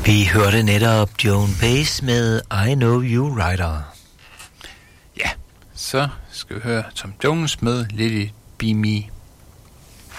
Vi hørte netop Joan Baez med I Know You Rider. Ja, så skal vi høre Tom Jones med Let It Be Me.